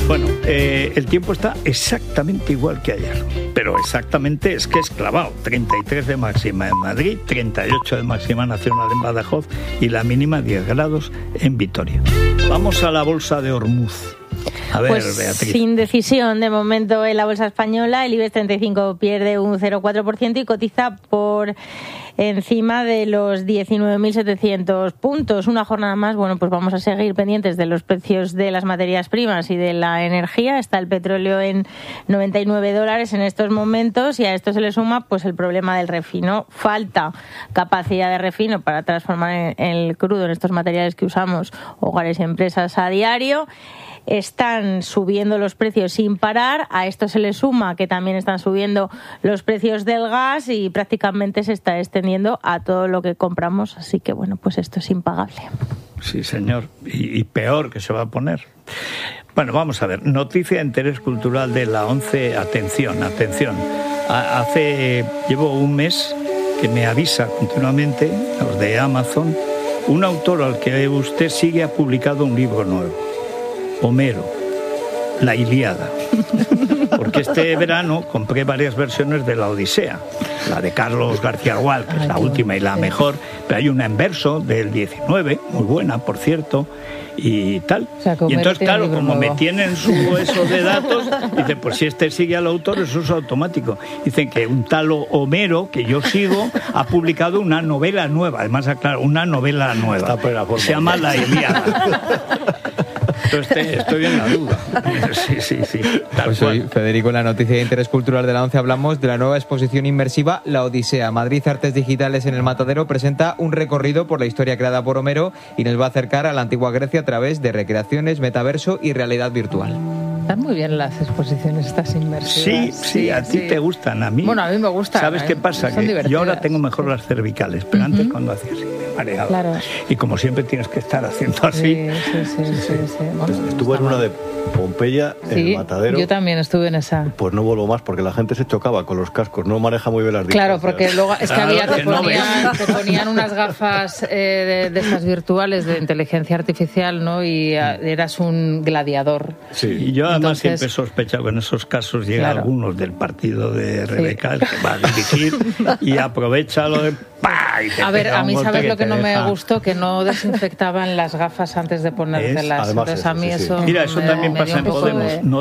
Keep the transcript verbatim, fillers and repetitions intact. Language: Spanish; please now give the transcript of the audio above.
Bueno, eh, el tiempo está exactamente igual que ayer, pero exactamente es que es clavado. treinta y tres de máxima en Madrid, treinta y ocho de máxima nacional en Badajoz y la mínima diez grados en Vitoria. Vamos a la bolsa de Ormuz. A ver, pues Beatriz. Sin decisión de momento en la bolsa española. El IBEX treinta y cinco pierde un cero coma cuatro por ciento y cotiza por encima de los diecinueve mil setecientos puntos. Una jornada más, bueno, pues vamos a seguir pendientes de los precios de las materias primas y de la energía. Está el petróleo en noventa y nueve dólares en estos momentos y a esto se le suma pues el problema del refino. Falta capacidad de refino para transformar el crudo en estos materiales que usamos hogares y empresas a diario. Están subiendo los precios sin parar, a esto se le suma que también están subiendo los precios del gas y prácticamente se está extendiendo a todo lo que compramos, así que bueno, pues esto es impagable. Sí, señor, y, y peor que se va a poner. Bueno, vamos a ver, noticia de interés cultural de la ONCE, atención, atención. Hace, llevo un mes que me avisa continuamente, los de Amazon, un autor al que usted sigue ha publicado un libro nuevo. Homero, la Ilíada. Porque este verano compré varias versiones de la Odisea. La de Carlos García Gual, que es la última y la mejor, pero hay una en verso del diecinueve, muy buena, por cierto, y tal. O sea, y entonces, claro, como me tienen su eso de datos, dicen, pues si este sigue al autor, eso es automático. Dicen que un tal Homero, que yo sigo, ha publicado una novela nueva, además, aclaro, una novela nueva. Se llama La Ilíada. Entonces estoy en la duda. Sí, sí, sí. Tal pues cual. hoy, Federico, en la noticia de interés cultural de la ONCE hablamos de la nueva exposición inmersiva La Odisea. Madrid Artes Digitales en el Matadero presenta un recorrido por la historia creada por Homero y nos va a acercar a la antigua Grecia a través de recreaciones, metaverso y realidad virtual. Están muy bien las exposiciones estas inmersivas. Sí, sí, a ti sí. te gustan, a mí. Bueno, a mí me gustan. ¿Sabes ¿eh? qué pasa? Son Que divertidas. yo ahora tengo mejor las cervicales, pero uh-huh. antes cuando hacía así me mareaba. Claro. Y como siempre tienes que estar haciendo así. Sí, sí, sí. sí, sí, sí. Bueno, estuve en una de Pompeya, en sí, el Matadero. Yo también estuve en esa. Pues no vuelvo más porque la gente se chocaba con los cascos, no maneja muy bien las distancias. Claro, porque luego es que Claro, había, te, que no ponían, te ponían unas gafas eh, de, de esas virtuales de inteligencia artificial, ¿no? Y a, eras un gladiador. Sí, y yo además Entonces, siempre he sospechado que en esos casos llega claro. algunos del partido de Rebeca, sí. que va a dirigir y aprovecha lo de ¡pah! Y te a ver, pega a mí un sabes golpe lo que, que no deja... me gustó, que no desinfectaban las gafas antes de ponértelas. Además Entonces eso, a mí sí, sí. eso Mira, eso me, también me pasa dio en un poco Podemos. de... No